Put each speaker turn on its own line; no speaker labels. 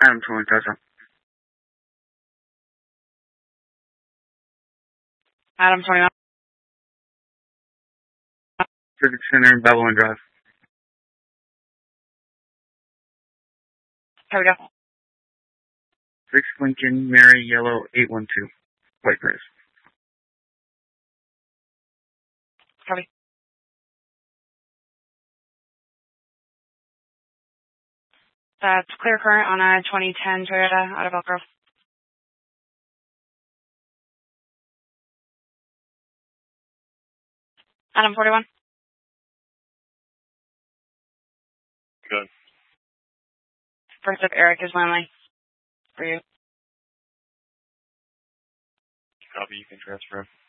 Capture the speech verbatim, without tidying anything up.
Adam twenty thousand.
Adam twenty-one.
Civic Center, Babylon Drive.
Here we go.
six Lincoln, Mary, Yellow, eight one two. White Grace.
Copy. That's clear current on a twenty ten Toyota out of Elk Grove. Adam forty-one.
Good.
First up, Eric is Lamley. For you.
Copy, you can transfer him.